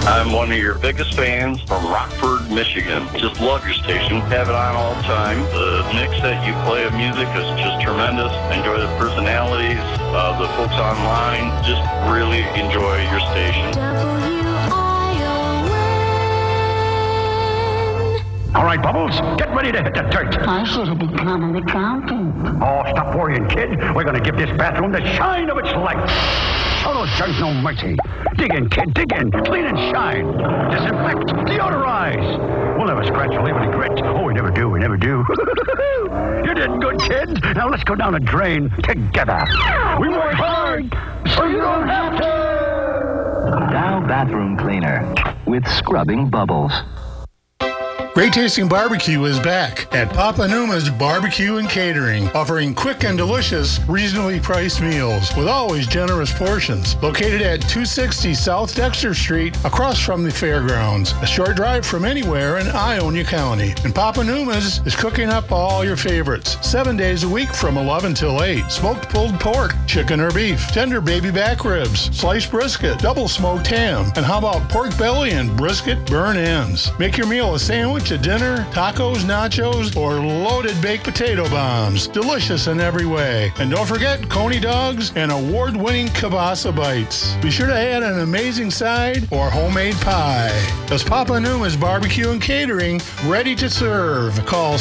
I'm one of your biggest fans from Rockford, Michigan. Just love your station. Have it on all the time. The mix that you play of music is just tremendous. Enjoy the personalities, the folks online. Just really enjoy your station. All right, Bubbles, get ready to hit the dirt. I should have been counting the counting. Oh, stop worrying, kid. We're going to give this bathroom the shine of its light. Show those germs no mercy. Dig in, kid, dig in. Clean and shine. Disinfect, deodorize. We'll never scratch or leave any grit. Oh, we never do, we never do. You did good, kid. Now let's go down the drain together. We work hard, so you don't have to. Dow Bathroom Cleaner with scrubbing bubbles. Great Tasting Barbecue is back at Papa Numa's Barbecue and Catering, offering quick and delicious, reasonably priced meals with always generous portions. Located at 260 South Dexter Street, across from the fairgrounds, a short drive from anywhere in Ionia County. And Papa Numa's is cooking up all your favorites, 7 days a week from 11 till 8. Smoked pulled pork, chicken or beef, tender baby back ribs, sliced brisket, double smoked ham, and how about pork belly and brisket burn ends? Make your meal a sandwich at dinner, tacos, nachos, or loaded baked potato bombs. Delicious in every way. And don't forget Coney dogs and award-winning kielbasa bites. Be sure to add an amazing side or homemade pie. That's Papa Numa's Barbecue and Catering, ready to serve. Call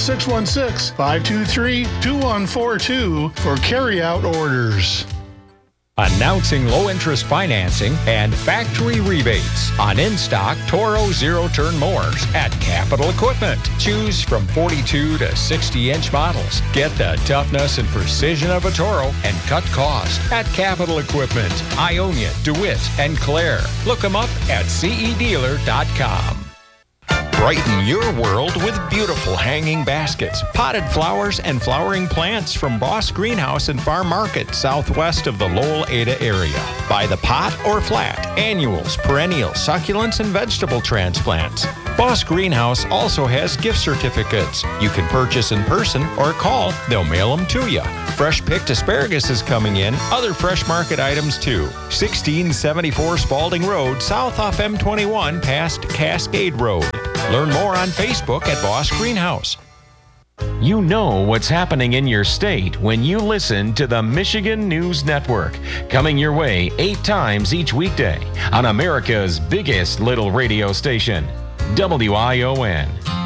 616-523-2142 for carry-out orders. Announcing low-interest financing and factory rebates on in-stock Toro zero-turn mowers at Capital Equipment. Choose from 42 to 60-inch models. Get the toughness and precision of a Toro and cut cost at Capital Equipment, Ionia, DeWitt, and Clare. Look them up at cedealer.com. Brighten your world with beautiful hanging baskets, potted flowers, and flowering plants from Boss Greenhouse and Farm Market, southwest of the Lowell, Ada area. By the pot or flat, annuals, perennials, succulents, and vegetable transplants. Boss Greenhouse also has gift certificates. You can purchase in person or call. They'll mail them to you. Fresh picked asparagus is coming in. Other fresh market items too. 1674 Spalding Road, south off M21 past Cascade Road. Learn more on Facebook at Boss Greenhouse. You know what's happening in your state when you listen to the Michigan News Network, coming your way 8 times each weekday on America's biggest little radio station, WION.